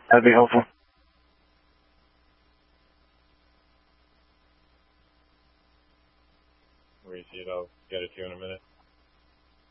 That'd be helpful. Where you see it, I'll get it to you in a minute.